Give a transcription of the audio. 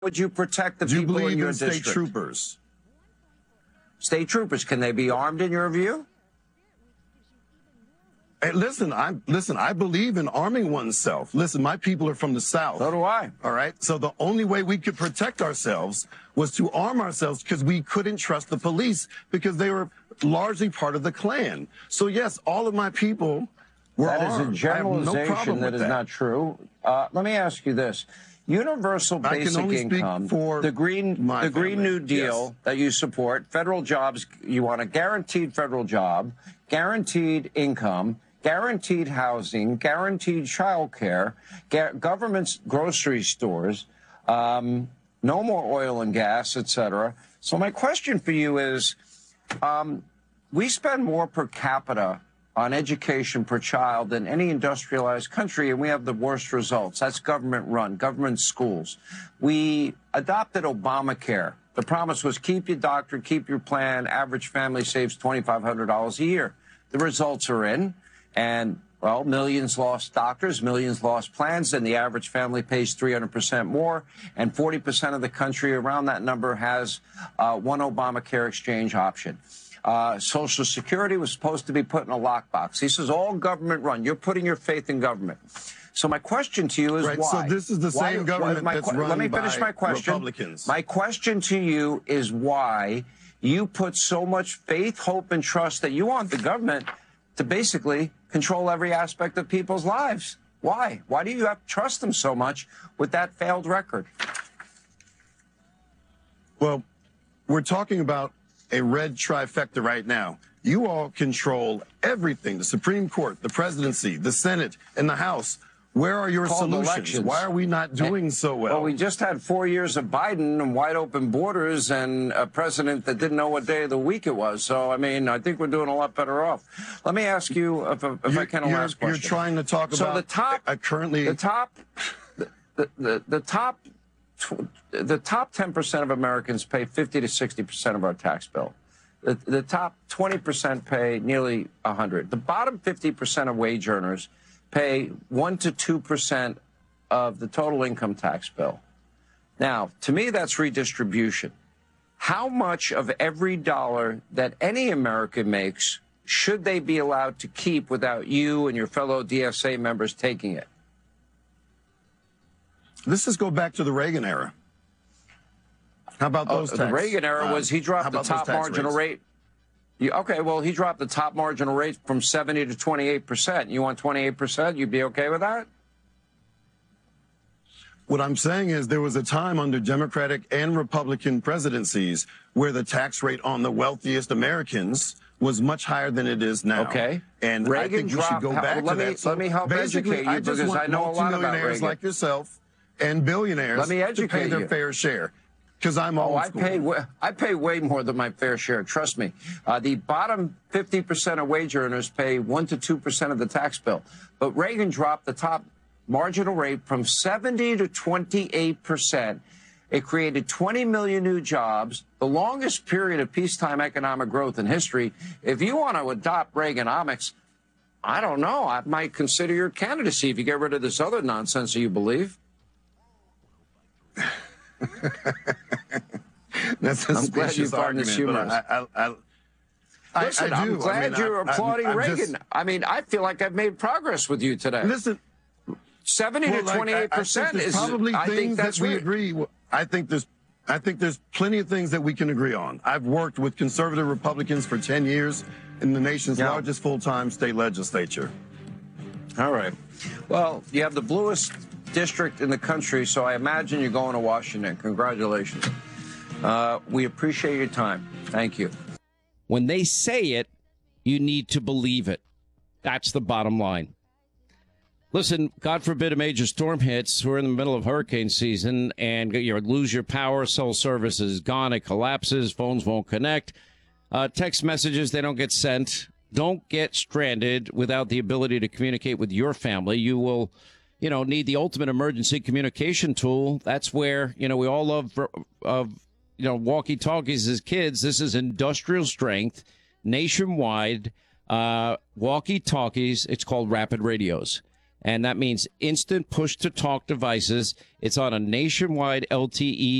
would you protect the Do you people in believe your in state district? troopers? State troopers, can they be armed in your view? Hey, listen, I believe in arming oneself. Listen, my people are from the South. So do I. All right. So the only way we could protect ourselves was to arm ourselves because we couldn't trust the police because they were largely part of the Klan. So yes, all of my people were armed. That is a generalization that is not true. Let me ask you this. Universal basic income, the Green New Deal that you support, federal jobs, you want a guaranteed federal job, guaranteed income, guaranteed housing, guaranteed child care, government's grocery stores, no more oil and gas, etc. So my question for you is, we spend more per capita on education per child than any industrialized country, and we have the worst results. That's government-run, government schools. We adopted Obamacare. The promise was keep your doctor, keep your plan. Average family saves $2,500 a year. The results are in, and, well, millions lost doctors, millions lost plans, and the average family pays 300% more, and 40% of the country around that number has one Obamacare exchange option. Social Security was supposed to be put in a lockbox. This is all government run. You're putting your faith in government. So my question to you is why? So this is the same government that's run Let me finish my question. Republicans. My question to you is why you put so much faith, hope, and trust that you want the government to basically control every aspect of people's lives. Why? Why do you have to trust them so much with that failed record? Well, we're talking about a red trifecta right now. You all control everything, the Supreme Court, the presidency, the Senate, and the House. Where are your solutions? Elections. Why are we not doing so well? Well, we just had 4 years of Biden and wide open borders and a president that didn't know what day of the week it was. So, I mean, I think we're doing a lot better off. Let me ask you, if I can, a last question. You're trying to talk about the top 10% of Americans pay 50 to 60% of our tax bill. The top 20% pay nearly 100. The bottom 50% of wage earners pay 1 to 2% of the total income tax bill. Now, to me, that's redistribution. How much of every dollar that any American makes should they be allowed to keep without you and your fellow DSA members taking it? Let's just go back to the Reagan era. How about those tax? The Reagan era was he dropped the top marginal rate. Okay, well, he dropped the top marginal rate from 70 to 28%. You want 28%? You'd be okay with that? What I'm saying is there was a time under Democratic and Republican presidencies where the tax rate on the wealthiest Americans was much higher than it is now. Okay. And Reagan I think we should go back to that. Let me help educate you because I know a lot about Reagan. Like yourself and billionaires to pay their fair share. Because I'm old school. I pay way more than my fair share. Trust me. The bottom 50% of wage earners pay 1 to 2% of the tax bill. But Reagan dropped the top marginal rate from 70 to 28%. It created 20 million new jobs, the longest period of peacetime economic growth in history. If you want to adopt Reaganomics, I don't know. I might consider your candidacy if you get rid of this other nonsense that you believe. That's a specious argument. Listen, I'm glad you're applauding Reagan. I mean, I feel like I've made progress with you today. Listen, 70 to 28% is probably things that we agree. I think there's plenty of things that we can agree on. I've worked with conservative Republicans for 10 years in the nation's largest full-time state legislature. All right. Well, you have the bluest district in the country, so I imagine you're going to Washington. Congratulations. We appreciate your time. Thank you. When they say it, you need to believe it. That's the bottom line. Listen, God forbid a major storm hits. We're in the middle of hurricane season, and you lose your power. Cell service is gone. It collapses. Phones won't connect. Text messages, they don't get sent. Don't get stranded without the ability to communicate with your family. You will need the ultimate emergency communication tool. That's where, we all love, walkie-talkies as kids. This is industrial strength, nationwide walkie-talkies. It's called Rapid Radios. And that means instant push-to-talk devices. It's on a nationwide LTE